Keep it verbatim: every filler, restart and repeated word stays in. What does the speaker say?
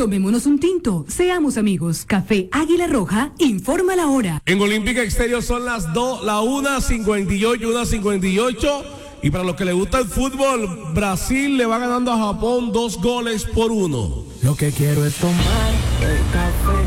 Tomémonos un tinto, seamos amigos. Café Águila Roja, informa la hora. En Olímpica Exterior son las dos, la una cincuenta y ocho, una cincuenta y ocho. Y para los que les gusta el fútbol, Brasil le va ganando a Japón dos goles por uno. Lo que quiero es tomar el café.